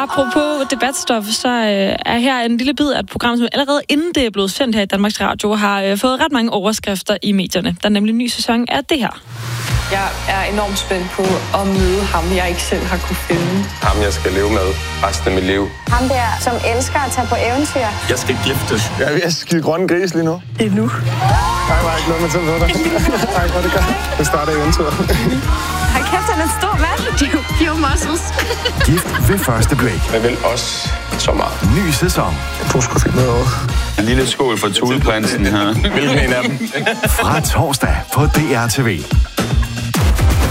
Apropos debatstof, så er her en lille bid af et program, som allerede inden det er blevet sendt her i Danmarks Radio, har fået ret mange overskrifter i medierne. Der er nemlig en ny sæson af det her. Jeg er enormt spændt på at møde ham, jeg ikke selv har kunne finde. Ham, jeg skal leve med resten af mit liv. Ham der, som elsker at tage på eventyr. Jeg skal giftes. Jeg er ved at skide grønne gris lige nu. Det er nu. Nej, jeg ikke noget med til dig. Nej, hvor det gør. Det starter eventyret. Hold kæft, han er en stor mand. Pure muscles. Gift ved første blik. Jeg vil også så meget. Ny sæson. Du skulle finde noget over. En lille skål for Tudeprinsen her. Hvilken en af dem? Fra torsdag på DRTV.